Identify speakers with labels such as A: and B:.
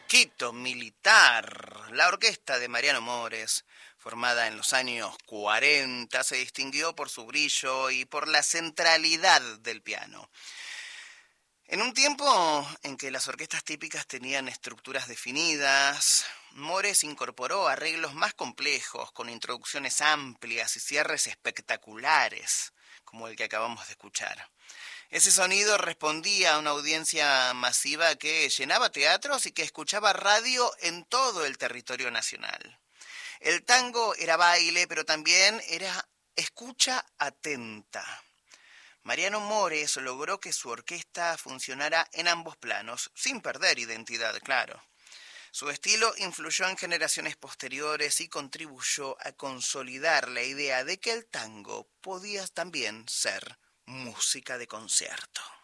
A: Quito Militar. La orquesta de Mariano Mores, formada en los años 40, se distinguió por su brillo y por la centralidad del piano. En un tiempo en que las orquestas típicas tenían estructuras definidas, Mores incorporó arreglos más complejos, con introducciones amplias y cierres espectaculares, como el que acabamos de escuchar. Ese sonido respondía a una audiencia masiva que llenaba teatros y que escuchaba radio en todo el territorio nacional. El tango era baile, pero también era escucha atenta. Mariano Mores logró que su orquesta funcionara en ambos planos, sin perder identidad, claro. Su estilo influyó en generaciones posteriores y contribuyó a consolidar la idea de que el tango podía también ser música de concierto.